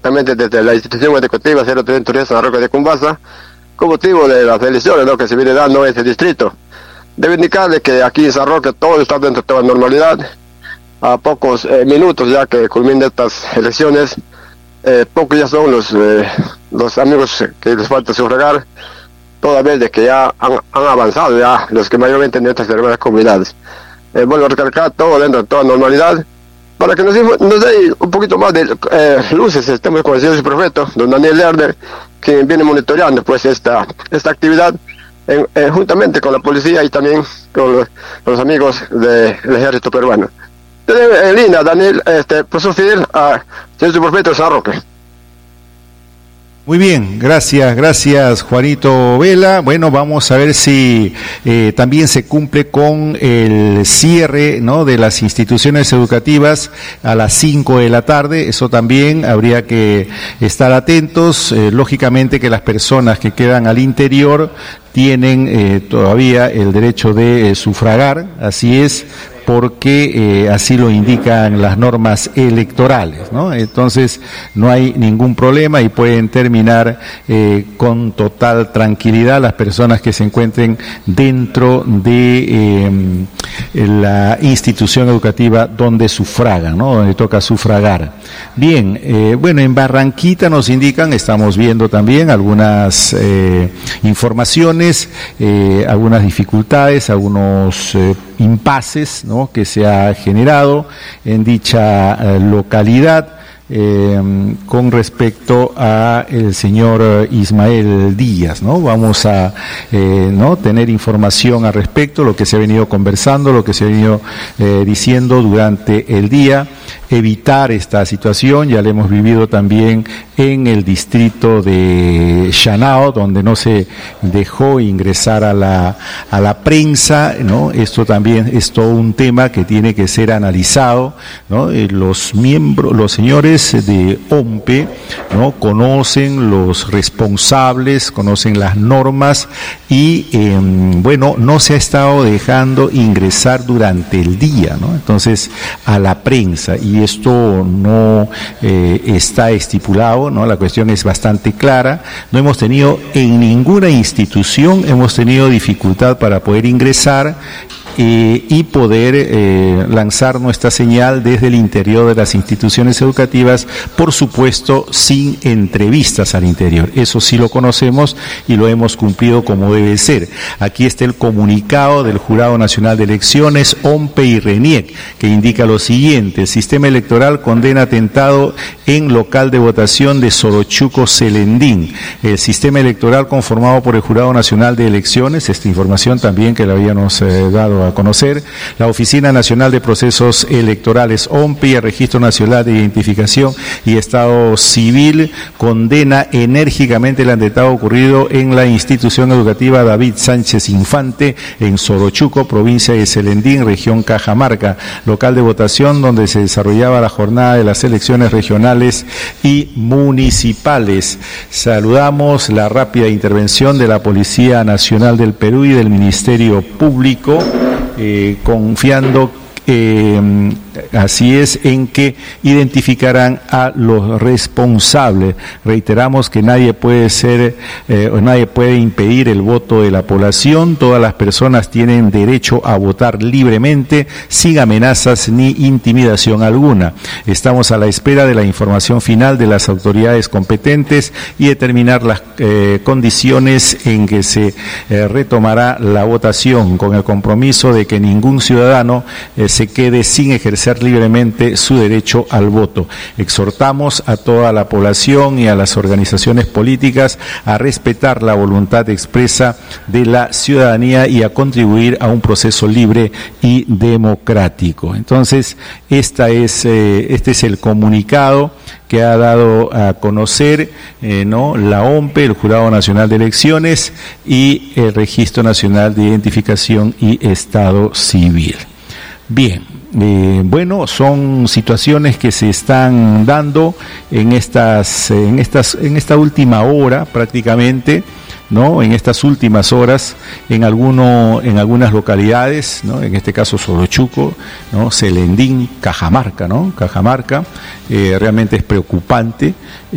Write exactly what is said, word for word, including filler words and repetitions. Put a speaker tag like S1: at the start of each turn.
S1: directamente desde la institución educativa cero treinta de San Roque de Cumbasa, con motivo de las elecciones, ¿no?, que se viene dando en ese distrito. Debo indicarle que aquí en San Roque todo está dentro de toda normalidad. A pocos eh, minutos ya que culminen estas elecciones, eh, pocos ya son los, eh, los amigos que les falta sufragar, toda vez de que ya han, han avanzado ya los que mayormente en estas hermanas comunidades. Eh, bueno, recalcar todo dentro de toda normalidad, para que nos, nos dé un poquito más de eh, luces. Estamos con el señor prefecto, don Daniel Lerner, quien viene monitoreando pues esta, esta actividad, en, eh, juntamente con la policía y también con los, con los amigos del ejército peruano. En línea, Daniel, este, profesor Fidel, a señor prefecto de San Roque.
S2: Muy bien, gracias, gracias Juanito Vela. Bueno, vamos a ver si eh, también se cumple con el cierre, ¿no?, de las instituciones educativas a las cinco de la tarde. Eso también habría que estar atentos. Eh, lógicamente que las personas que quedan al interior tienen eh, todavía el derecho de eh, sufragar, así es, porque eh, así lo indican las normas electorales, ¿no? Entonces no hay ningún problema y pueden terminar eh, con total tranquilidad las personas que se encuentren dentro de eh, la institución educativa donde sufragan, ¿no?, donde toca sufragar. Bien, eh, bueno, en Barranquita nos indican, estamos viendo también algunas eh, informaciones, eh, algunas dificultades, algunos eh, impases, ¿no?, que se ha generado en dicha eh, localidad eh, con respecto a el señor Ismael Díaz, ¿no? Vamos a eh, no tener información al respecto, lo que se ha venido conversando, lo que se ha venido eh, diciendo durante el día, evitar esta situación. Ya lo hemos vivido también en el distrito de Chanao, donde no se dejó ingresar a la a la prensa, ¿no? Esto también es todo un tema que tiene que ser analizado, ¿no? Eh, los miembros, los señores de O M P E, ¿no?, conocen los responsables, conocen las normas y eh, bueno, no se ha estado dejando ingresar durante el día, ¿no?, entonces a la prensa, y esto no eh, está estipulado, ¿no? La cuestión es bastante clara. No hemos tenido en ninguna institución, hemos tenido dificultad para poder ingresar Eh, y poder eh, lanzar nuestra señal desde el interior de las instituciones educativas, por supuesto sin entrevistas al interior. Eso sí lo conocemos y lo hemos cumplido como debe ser. Aquí está el comunicado del Jurado Nacional de Elecciones, O M P E y RENIEC, que indica lo siguiente: el sistema electoral condena atentado en local de votación de Sorochuco, Celendín. El sistema electoral conformado por el Jurado Nacional de Elecciones, esta información también que le habíamos eh, dado a conocer, la Oficina Nacional de Procesos Electorales, O M P E, y el Registro Nacional de Identificación y Estado Civil condena enérgicamente el atentado ocurrido en la institución educativa David Sánchez Infante en Sorochuco, provincia de Celendín, región Cajamarca, local de votación donde se desarrollaba la jornada de las elecciones regionales y municipales. Saludamos la rápida intervención de la Policía Nacional del Perú y del Ministerio Público, Eh, confiando eh, así es, en que identificarán a los responsables. Reiteramos que nadie puede ser eh, o nadie puede impedir el voto de la población. Todas las personas tienen derecho a votar libremente, sin amenazas ni intimidación alguna. Estamos a la espera de la información final de las autoridades competentes y determinar las eh, condiciones en que se eh, retomará la votación, con el compromiso de que ningún ciudadano eh, se quede sin ejercer libremente su derecho al voto. Exhortamos a toda la población y a las organizaciones políticas a respetar la voluntad expresa de la ciudadanía y a contribuir a un proceso libre y democrático. Entonces, esta es, eh, este es el comunicado que ha dado a conocer eh, ¿no? la O M P E, el Jurado Nacional de Elecciones y el Registro Nacional de Identificación y Estado Civil. Bien, eh, bueno, son situaciones que se están dando en estas, en estas, en esta última hora prácticamente, ¿no? En estas últimas horas, en alguno, en algunas localidades, ¿no? En este caso Sorochuco, ¿no? Celendín, Cajamarca, ¿no? Cajamarca, eh, realmente es preocupante.